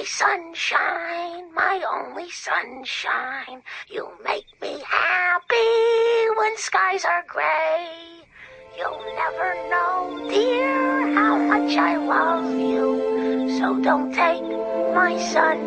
sunshine, my only sunshine. You make me happy when skies are gray. You'll never know, dear, how much I love you. So don't take my sunshine